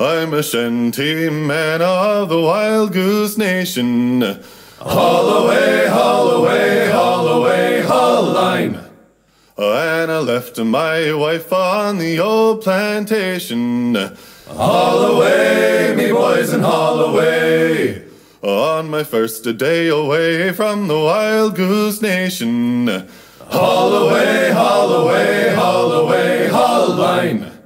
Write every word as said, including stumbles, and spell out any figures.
I'm a shanty man of the Wild Goose Nation. Haul away, haul away, haul away, haul line. And I left my wife on the old plantation. Haul away, me boys, and haul away. On my first day away from the Wild Goose Nation. Haul away, haul away, haul away, haul line.